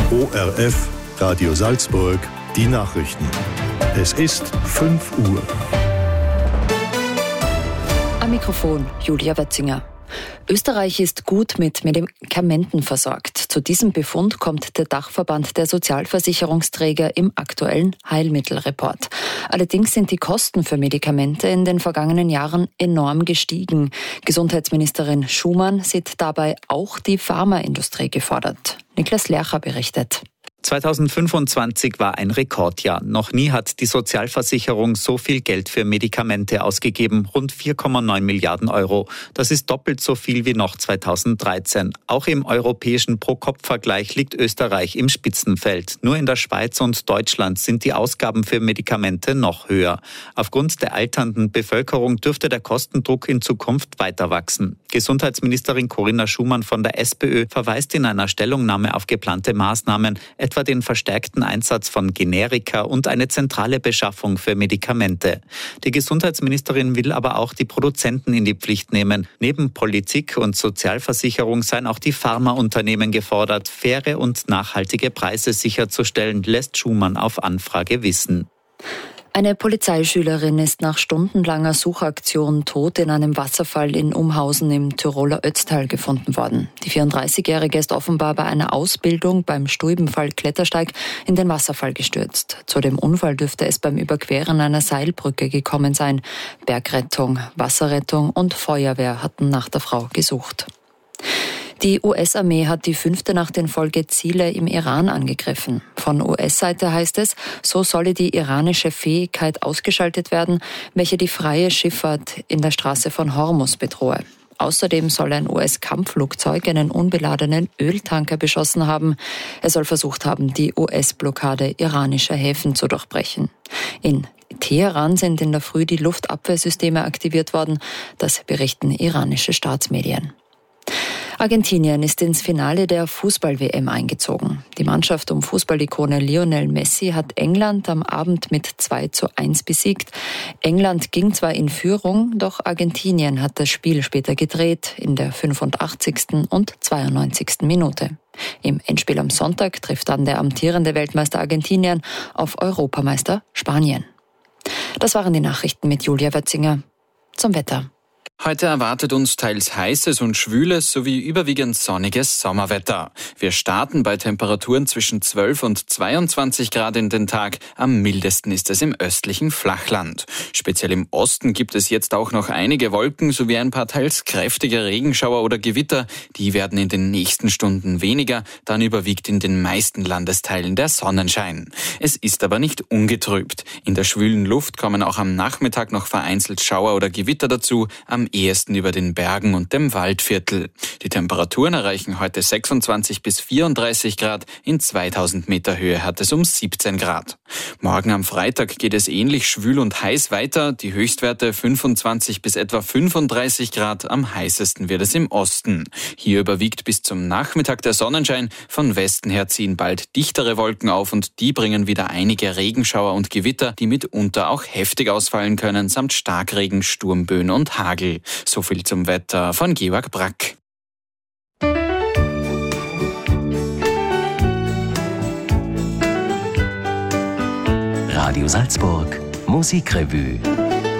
ORF Radio Salzburg, die Nachrichten. Es ist 5 Uhr. Am Mikrofon Julia Wetzinger. Österreich ist gut mit Medikamenten versorgt. Zu diesem Befund kommt der Dachverband der Sozialversicherungsträger im aktuellen Heilmittelreport. Allerdings sind die Kosten für Medikamente in den vergangenen Jahren enorm gestiegen. Gesundheitsministerin Schumann sieht dabei auch die Pharmaindustrie gefordert. Niklas Lercher berichtet. 2025 war ein Rekordjahr. Noch nie hat die Sozialversicherung so viel Geld für Medikamente ausgegeben, rund 4,9 Milliarden Euro. Das ist doppelt so viel wie noch 2013. Auch im europäischen Pro-Kopf-Vergleich liegt Österreich im Spitzenfeld. Nur in der Schweiz und Deutschland sind die Ausgaben für Medikamente noch höher. Aufgrund der alternden Bevölkerung dürfte der Kostendruck in Zukunft weiter wachsen. Gesundheitsministerin Corinna Schumann von der SPÖ verweist in einer Stellungnahme auf geplante Maßnahmen, etwa den verstärkten Einsatz von Generika und eine zentrale Beschaffung für Medikamente. Die Gesundheitsministerin will aber auch die Produzenten in die Pflicht nehmen. Neben Politik und Sozialversicherung seien auch die Pharmaunternehmen gefordert, faire und nachhaltige Preise sicherzustellen, lässt Schumann auf Anfrage wissen. Eine Polizeischülerin ist nach stundenlanger Suchaktion tot in einem Wasserfall in Umhausen im Tiroler Ötztal gefunden worden. Die 34-Jährige ist offenbar bei einer Ausbildung beim Stuibenfall-Klettersteig in den Wasserfall gestürzt. Zu dem Unfall dürfte es beim Überqueren einer Seilbrücke gekommen sein. Bergrettung, Wasserrettung und Feuerwehr hatten nach der Frau gesucht. Die US-Armee hat die 5. Nacht in Folge Ziele im Iran angegriffen. Von US-Seite heißt es, so solle die iranische Fähigkeit ausgeschaltet werden, welche die freie Schifffahrt in der Straße von Hormuz bedrohe. Außerdem soll ein US-Kampfflugzeug einen unbeladenen Öltanker beschossen haben. Er soll versucht haben, die US-Blockade iranischer Häfen zu durchbrechen. In Teheran sind in der Früh die Luftabwehrsysteme aktiviert worden. Das berichten iranische Staatsmedien. Argentinien ist ins Finale der Fußball-WM eingezogen. Die Mannschaft um Fußballikone Lionel Messi hat England am Abend mit 2:1 besiegt. England ging zwar in Führung, doch Argentinien hat das Spiel später gedreht, in der 85. und 92. Minute. Im Endspiel am Sonntag trifft dann der amtierende Weltmeister Argentinien auf Europameister Spanien. Das waren die Nachrichten mit Julia Wetzinger. Zum Wetter. Heute erwartet uns teils heißes und schwüles sowie überwiegend sonniges Sommerwetter. Wir starten bei Temperaturen zwischen 12 und 22 Grad in den Tag. Am mildesten ist es im östlichen Flachland. Speziell im Osten gibt es jetzt auch noch einige Wolken sowie ein paar teils kräftige Regenschauer oder Gewitter. Die werden in den nächsten Stunden weniger, dann überwiegt in den meisten Landesteilen der Sonnenschein. Es ist aber nicht ungetrübt. In der schwülen Luft kommen auch am Nachmittag noch vereinzelt Schauer oder Gewitter dazu, am ehesten über den Bergen und dem Waldviertel. Die Temperaturen erreichen heute 26 bis 34 Grad, in 2000 Meter Höhe hat es um 17 Grad. Morgen am Freitag geht es ähnlich schwül und heiß weiter, die Höchstwerte 25 bis etwa 35 Grad, am heißesten wird es im Osten. Hier überwiegt bis zum Nachmittag der Sonnenschein, von Westen her ziehen bald dichtere Wolken auf und die bringen wieder einige Regenschauer und Gewitter, die mitunter auch heftig ausfallen können, samt Starkregen, Sturmböen und Hagel. So viel zum Wetter von Georg Brack. Radio Salzburg, Musikrevue.